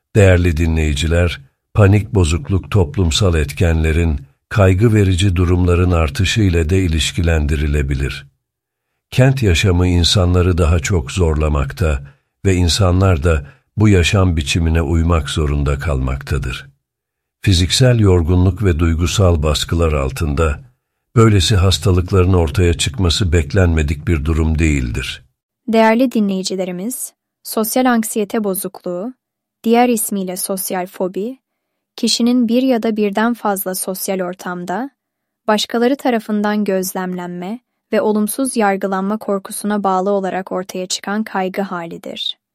Değerli dinleyiciler, panik bozukluk toplumsal etkenlerin, kaygı verici durumların artışı ile de ilişkilendirilebilir. Kent yaşamı insanları daha çok zorlamakta ve insanlar da bu yaşam biçimine uymak zorunda kalmaktadır. Fiziksel yorgunluk ve duygusal baskılar altında, böylesi hastalıkların ortaya çıkması beklenmedik bir durum değildir. Değerli dinleyicilerimiz, sosyal anksiyete bozukluğu, diğer ismiyle sosyal fobi, kişinin bir ya da birden fazla sosyal ortamda, başkaları tarafından gözlemlenme ve olumsuz yargılanma korkusuna bağlı olarak ortaya çıkan kaygı halidir.